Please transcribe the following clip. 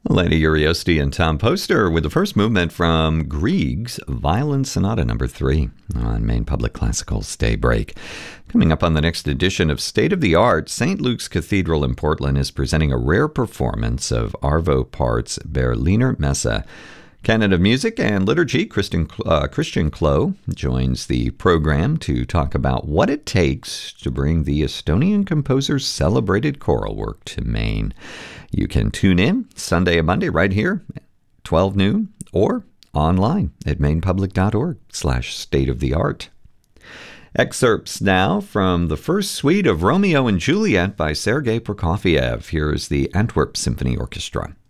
Lena Uriosti and Tom Poster with the first movement from Grieg's Violin Sonata No. 3 on Maine Public Classical's Daybreak. Coming up on the next edition of State of the Art, St. Luke's Cathedral in Portland is presenting a rare performance of Arvo Pärt's Berliner Messe. Canon of Music and Liturgy, Christian Klo, joins the program to talk about what it takes to bring the Estonian composer's celebrated choral work to Maine. You can tune in Sunday and Monday right here, 12 noon, or online at mainepublic.org/stateoftheart. Excerpts now from the first suite of Romeo and Juliet by Sergei Prokofiev. Here's the Antwerp Symphony Orchestra.